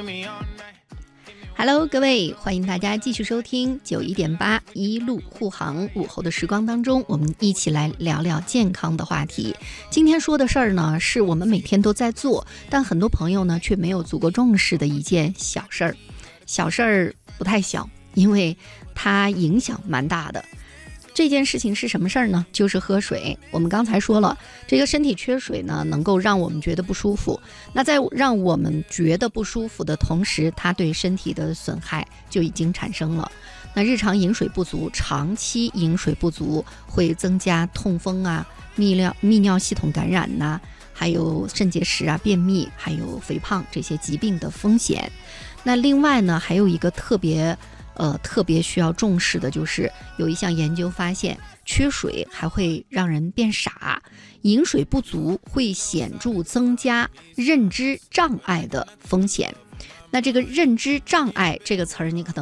Hello， 各位，欢迎大家继续收听91.8一路护航。午后的时光当中，我们一起来聊聊健康的话题。今天说的事儿呢，是我们每天都在做，但很多朋友呢却没有足够重视的一件小事儿。小事儿不太小，因为它影响蛮大的。这件事情是什么事儿呢？就是喝水。我们刚才说了，这个身体缺水呢，能够让我们觉得不舒服。那在让我们觉得不舒服的同时，它对身体的损害就已经产生了。那日常饮水不足，长期饮水不足，会增加痛风啊、泌尿系统感染呐、还有肾结石啊、便秘，还有肥胖这些疾病的风险。那另外呢，还有一个特别需要重视的，就是有一项研究发现，缺水还会让人变傻，饮水不足会显著增加认知障碍的风险。那这个认知障碍这个词儿，你可能